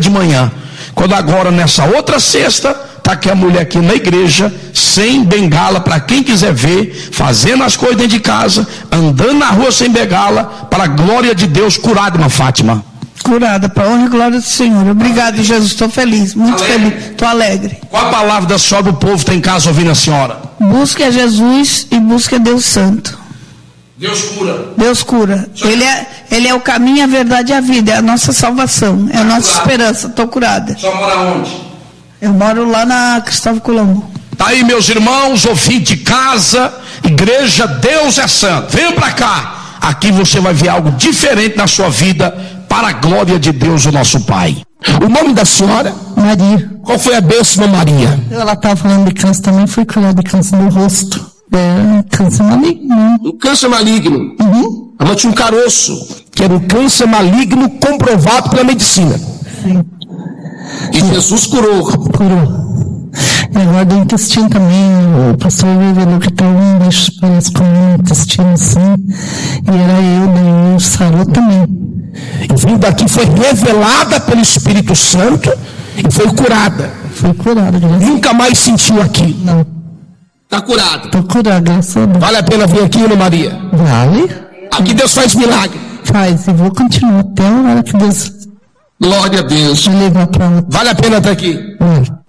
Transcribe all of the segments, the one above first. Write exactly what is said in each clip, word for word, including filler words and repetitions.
de manhã. Quando agora nessa outra sexta, está aqui a mulher aqui na igreja, sem bengala, para quem quiser ver, fazendo as coisas dentro de casa, andando na rua sem bengala, para a glória de Deus, curada, irmã Fátima. Curada, para a honra e glória do Senhor. Obrigado, Jesus, estou feliz, muito alegre. feliz, estou alegre. Qual a palavra da senhora, o povo está em casa ouvindo a senhora? Busque a Jesus e busque a Deus Santo. Deus cura. Deus cura. Ele é, ele é o caminho, a verdade e a vida, é a nossa salvação, é a nossa esperança. Estou curada. Só mora onde? Eu moro lá na Cristóvão Colombo. Tá aí, meus irmãos, ouvintes de casa, igreja, Deus é santo. Venha para cá. Aqui você vai ver algo diferente na sua vida, para a glória de Deus, o nosso Pai. O nome da senhora? Maria. Qual foi a bênção, Maria? Ela estava falando de câncer também, foi curada de câncer no rosto. É, câncer maligno. Um câncer maligno. Uhum. Ela tinha um caroço, que era um câncer maligno comprovado pela medicina. Sim. E Jesus curou. Curou. E agora do intestino também, o pastor revelou que tem um bicho que parece com um intestino assim, e era eu, daí o sarou também. E vindo daqui foi revelada pelo Espírito Santo e foi curada. Foi curada, graças a Deus. Nunca mais sentiu aqui. Não. Está curada. Estou curada, graças a Deus. Vale a pena vir aqui, Ana Maria? Vale. Aqui Deus faz milagre. Faz, e vou continuar até a hora que Deus Glória a Deus. vai levar para lá. Vale a pena estar aqui. Vale.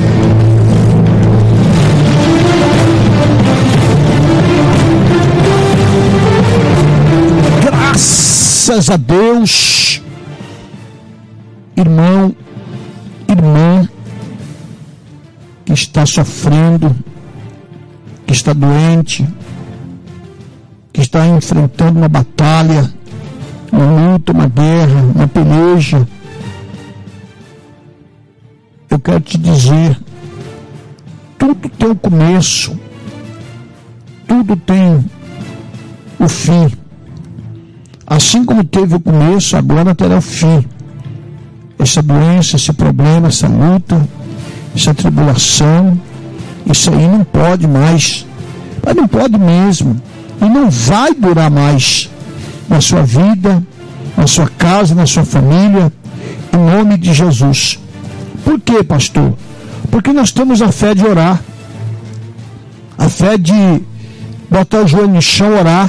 Graças a Deus, irmão, irmã, que está sofrendo, que está doente, que está enfrentando uma batalha, uma luta, uma guerra, uma peleja. Eu quero te dizer, tudo tem um começo, tudo tem o fim. Assim como teve o começo, agora terá o fim. Essa doença, esse problema, essa luta, essa tribulação, isso aí não pode mais. Mas não pode mesmo. E não vai durar mais na sua vida, na sua casa, na sua família, em nome de Jesus. Por quê, pastor? Porque nós temos a fé de orar. A fé de botar o joelho no chão, orar.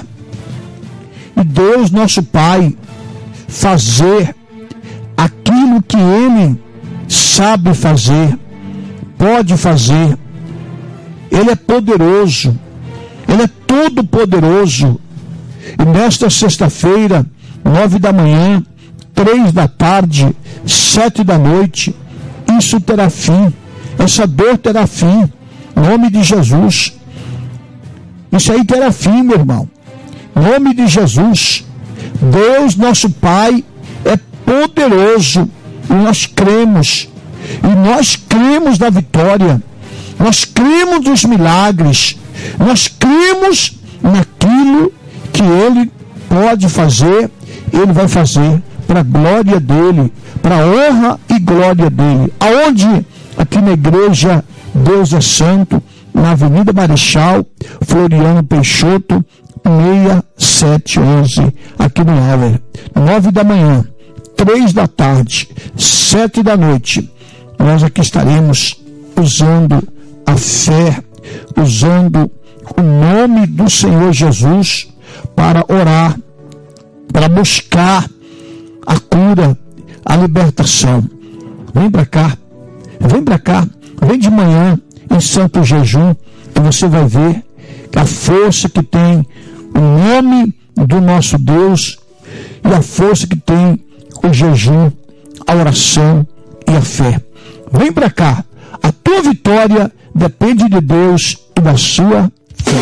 E Deus, nosso Pai, fazer aquilo que Ele sabe fazer, pode fazer. Ele é poderoso, Ele é todo poderoso. E nesta sexta-feira, nove da manhã, três da tarde, sete da noite, isso terá fim, essa dor terá fim, em nome de Jesus. Isso aí terá fim, meu irmão. Em nome de Jesus. Deus, nosso Pai, é poderoso. E nós cremos. E nós cremos na vitória. Nós cremos nos milagres. Nós cremos naquilo que Ele pode fazer. Ele vai fazer para a glória dEle, para a honra e glória dEle. Aonde? Aqui na igreja Deus é Santo, na Avenida Marechal Floriano Peixoto, seis sete um um, aqui no Álvaro. Nove da manhã, três da tarde, sete da noite, nós aqui estaremos usando a fé, usando o nome do Senhor Jesus para orar, para buscar a cura, a libertação. Vem para cá, vem para cá, vem de manhã em santo jejum, e você vai ver que a força que tem o nome do nosso Deus e a força que tem o jejum, a oração e a fé. Vem para cá. A tua vitória depende de Deus e da sua